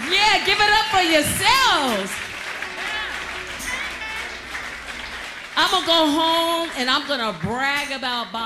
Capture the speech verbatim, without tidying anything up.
Yeah, give it up for yourselves. I'm gonna go home and I'm gonna brag about Bob.